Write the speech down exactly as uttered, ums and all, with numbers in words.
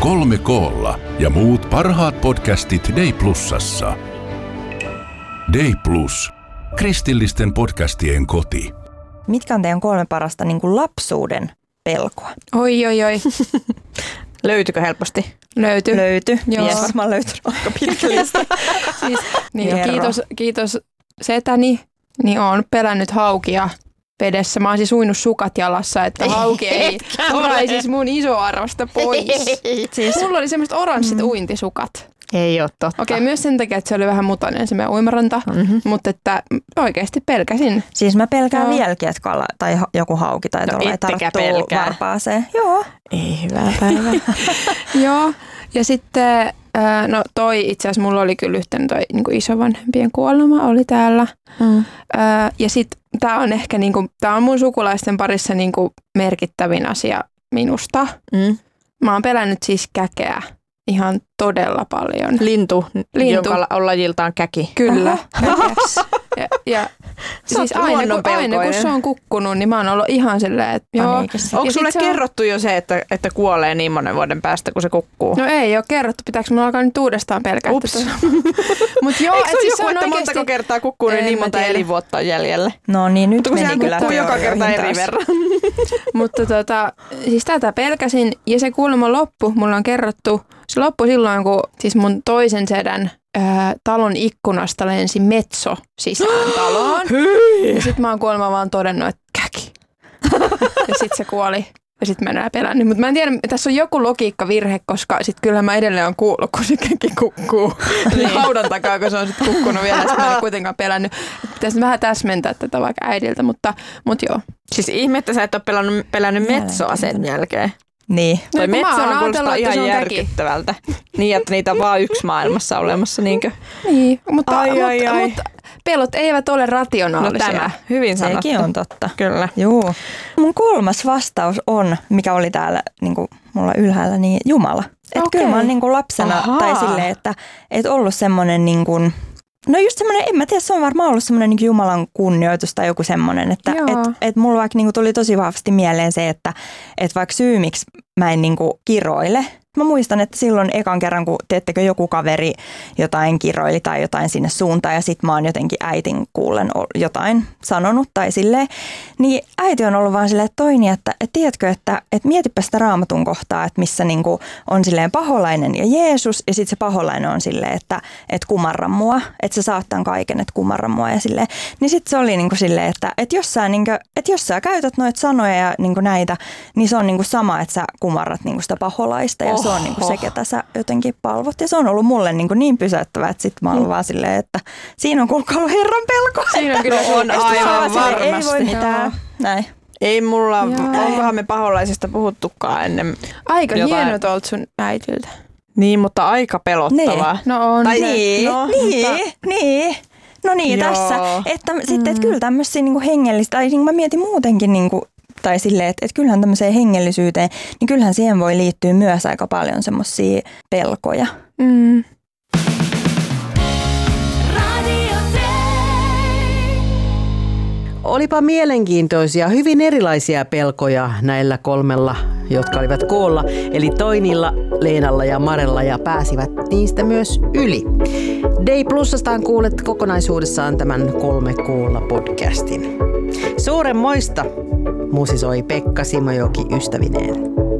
Kolme K:lla ja muut parhaat podcastit Day Plusassa. Day Plus. Kristillisten podcastien koti. Mitkä on teidän kolme parasta niin kuin lapsuuden pelkoa? Oi, oi, oi. Löytyykö helposti? Löyty. Löyty. Joo. Mies varmaan löytynyt aika pitkä lista. Siis, niin, kiitos, kiitos setäni, niin oon pelännyt haukia vedessä. Mä oon siis uinut sukat jalassa, että hauki ei puraisisi mun isoarvosta pois. Siis, mulla oli semmoiset oranssit mm. uintisukat. Ei ole totta. Okei, myös sen takia, että se oli vähän mutainen se meidän uimaranta, mm-hmm. mutta että oikeasti pelkäsin. Siis mä pelkään no. vieläkin, että kala, tai joku hauki tai tuolla ei tarttuu varpaaseen. Joo. Ei hyvää päivää. Joo, ja sitten, no toi itse asiassa mulla oli kyllä yhtenä toi niin kuin isovanhempien kuolema oli täällä. Mm. Ja sitten tää on ehkä, niin kuin, tää on mun sukulaisten parissa niin kuin merkittävin asia minusta. Mm. Mä oon pelännyt siis käkeä. Ihan todella paljon. Lintu, Lintu. joka on lajiltaan käki. Kyllä. ja, ja siis aina kun, aina kun se on kukkunut, niin mä oon ollut ihan silleen, että joo. Onko sulle kerrottu on... jo se, että, että kuolee niin monen vuoden päästä, kun se kukkuu? No ei ole kerrottu. Pitääkö mun alkaa nyt uudestaan pelkää? Ups. Mut joo, eikö se siis joku, se on että oikeasti... montako kertaa kukkuu, niin, niin monta elinvuotta on jäljellä? No niin, nyt mutta meni kyllä. Kukkuu joka kerta eri verran. Mutta tota, siis tätä pelkäsin ja se kuulemma loppu, mulla on kerrottu. Se loppui silloin, kun siis mun toisen sedän ää, talon ikkunasta lensi metso sisään taloon. Ja sit mä oon kuulemma vaan todennut, että käki. Ja sit se kuoli. Ja sit mä enää pelännyt. Mutta mä en tiedä, tässä on joku logiikkavirhe, koska sit kyllähän mä edelleen on kuullut, kun se käki kukkuu. Niin. Haudan takaa, kun se on sit kukkunut vielä. Sit mä en kuitenkaan pelännyt. Pitäisi vähän täsmentää tätä vaikka äidiltä, mutta, mutta joo. Siis ihme, että sä et ole pelännyt, pelännyt metsoa sen jälkeen. Niin. Toi no, metsä on kuulostaa ihan järkyttävältä. Niin, että niitä on vaan yksi maailmassa olemassa. Niinkö? Niin, mutta, ai, mutta, ai, ai. mutta pelot eivät ole rationaalisia. No tämä, hyvin sanottu. Sekin on totta. Kyllä. Juu. Mun kolmas vastaus on, mikä oli täällä niin kuin mulla ylhäällä, niin Jumala. Että okay. kyllä mä oon niin kuin lapsena Ahaa. tai silleen, että et ollut semmoinen niin kuin... No just semmoinen, en mä tiedä, se on varmaan ollut semmoinen niin Jumalan kunnioitus tai joku semmoinen, että et, et mulla vaikka niin kuin tuli tosi vahvasti mieleen se, että et vaikka syy, miksi mä en niin kuin kiroile. Mä muistan, että silloin ekan kerran, kun teettekö joku kaveri jotain kiroili tai jotain sinne suuntaan ja sit mä oon jotenkin äitin kuullen jotain sanonut tai silleen, niin äiti on ollut vaan silleen toini, että et tiedätkö, että et mietipä sitä Raamatun kohtaa, että missä niinku on silleen paholainen ja Jeesus ja sit se paholainen on silleen, että et kumarra mua, että sä saat tämän kaiken, että kumarra mua ja silleen. Niin sit se oli niinku silleen, että et jos sä, niinku, et jos sä käytät noita sanoja ja niinku näitä, niin se on niinku sama, että sä kumarrat niinku sitä paholaista ja se on niinku se, ketä sä jotenkin palvot. Ja se on ollut mulle niinku niin pysäyttävää, että sit mä oon mm. vaan silleen, että siinä on kuulkaa ollut Herran pelko. Siinä on kyllä on aivan varmasti. Ei voi mitään. Näin. Ei mulla, Joo. onkohan me paholaisista puhuttukaan ennen. Aika jotain. hienot olet sun äitiltä. Niin, mutta aika pelottavaa. Niin. No on. Tai niin, no, niin, mutta... niin. No niin, Joo. tässä. Että mm. sitten, että kyllä tämmöisiä niinku hengellistä, tai niinku mä mietin muutenkin niinku, tai silleen, että, että kyllähän tämmöiseen hengellisyyteen, niin kyllähän siihen voi liittyä myös aika paljon semmoisia pelkoja. Mm. Olipa mielenkiintoisia, hyvin erilaisia pelkoja näillä kolmella, jotka olivat koolla, eli Toinilla, Leenalla ja Marella, ja pääsivät niistä myös yli. Day Plusastaan kuulet kokonaisuudessaan tämän Kolme Koolla podcastin. Suuren moista musisoi Pekka Simojoki ystävineen.